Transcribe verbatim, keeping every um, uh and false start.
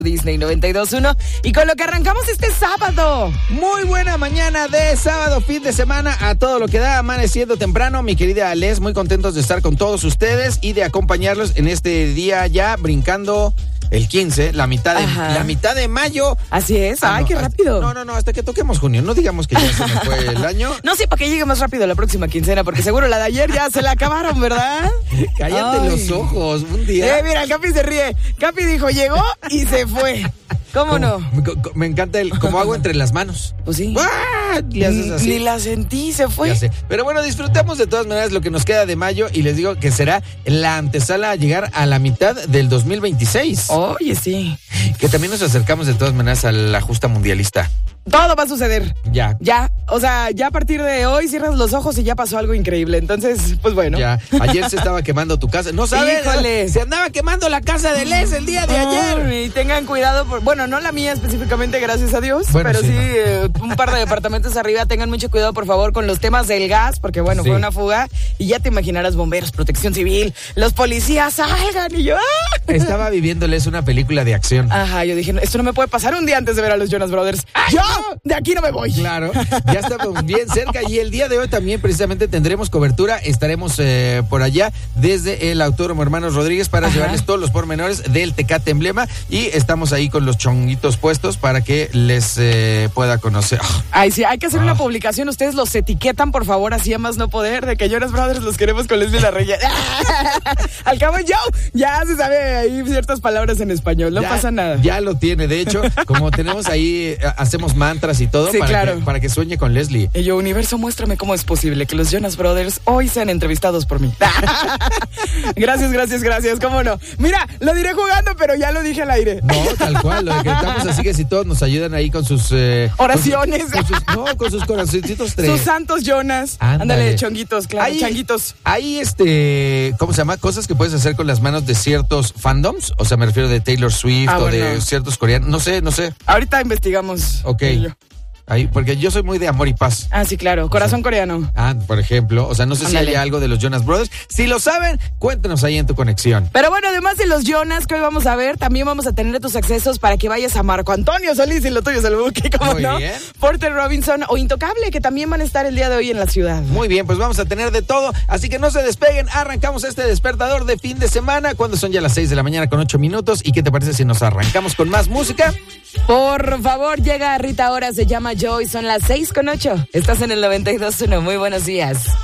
Disney noventa y dos punto uno y con lo que arrancamos este sábado. Muy buena mañana de sábado, fin de semana, a todo lo que da, amaneciendo temprano. Mi querida Ales, muy contentos de estar con todos ustedes y de acompañarlos en este día ya brincando el quince, la mitad de, la mitad de mayo. Así es, ah, ay, no, qué hasta, rápido. No, no, no, hasta que toquemos junio, no digamos que ya se nos fue el año. No, sí, para que llegue más rápido la próxima quincena, porque seguro la de ayer ya se la acabaron, ¿verdad? Cállate ay. los ojos, un día. Eh, mira, el Capi se ríe. Capi dijo, llegó y se fue. ¿Cómo no? Me, me encanta el como hago entre las manos. Pues sí. ¡Ah! Le haces así. Ni la sentí, se fue. Ya sé. Pero bueno, disfrutemos de todas maneras lo que nos queda de mayo y les digo que será la antesala a llegar a la mitad del dos mil veintiséis. Oye, sí. Que también nos acercamos de todas maneras a la justa mundialista. Todo va a suceder. Ya. Ya. O sea, ya a partir de hoy cierras los ojos y ya pasó algo increíble. Entonces, pues bueno. Ya. Ayer se estaba quemando tu casa. No sabes. Híjole. Se andaba quemando la casa de Les el día de ayer. Y tengan cuidado. Por, bueno, no la mía específicamente, gracias a Dios. Bueno, pero sí, sí no. eh, un par de departamentos arriba. Tengan mucho cuidado, por favor, con los temas del gas. Porque bueno, sí. fue una fuga. Y ya te imaginarás, bomberos, protección civil, los policías, salgan. Y yo, ¡ah! Estaba viviéndoles una película de acción. Ajá, yo dije, esto no me puede pasar un día antes de ver a los Jonas Brothers. ¡Ay, ¡Yo! no! De aquí no me voy. Claro, ya estamos bien cerca y el día de hoy también precisamente tendremos cobertura. Estaremos eh, por allá desde el Autódromo Hermanos Rodríguez para Ajá. llevarles todos los pormenores del Tecate Emblema y estamos ahí con los chonguitos puestos para que les eh, pueda conocer. Oh. Ay, sí, hay que hacer oh. una publicación. Ustedes los etiquetan, por favor, así a más no poder, de que Jonas Brothers los queremos con Leslie La Reyes. Al cabo, yo ya se sabe ahí ciertas palabras en español, no ya, pasa nada. Ya lo tiene, de hecho, como tenemos ahí, hacemos mantras y todo. Sí, para claro. Que, para que sueñe con Leslie. Y yo, universo, muéstrame cómo es posible que los Jonas Brothers hoy sean entrevistados por mí. Gracias, gracias, gracias, cómo no. Mira, lo diré jugando, pero ya lo dije al aire. No, tal cual, lo decretamos, así que si todos nos ayudan ahí con sus... Eh, oraciones. Con sus, con sus, no, con sus corazoncitos tres. Sus santos Jonas. Ándale, Ándale chonguitos, claro, hay, changuitos. Hay este, ¿cómo se llama? Cosas que puedes hacer con las manos de ciertos fandoms, o sea, me refiero de Taylor Swift ah, o bueno. de ciertos coreanos, no sé, no sé. Ahorita investigamos. Ok. Ahí, porque yo soy muy de amor y paz. Ah, sí, claro. Corazón o sea, coreano. Ah, por ejemplo. O sea, no sé Ándale. si hay algo de los Jonas Brothers. Si lo saben, cuéntenos ahí en tu conexión. Pero bueno, además de los Jonas que hoy vamos a ver, también vamos a tener tus accesos para que vayas a Marco Antonio Solís y lo tuyo es el buque, ¿cómo Muy no? bien. Porter Robinson o Intocable, que también van a estar el día de hoy en la ciudad. Muy bien, pues vamos a tener de todo. Así que no se despeguen. Arrancamos este despertador de fin de semana, cuando son ya las seis de la mañana con ocho minutos. ¿Y qué te parece si nos arrancamos con más música? Por favor, llega Rita ahora, se llama Joy, son las seis con ocho. Estás en el noventa y dos punto uno, muy buenos días.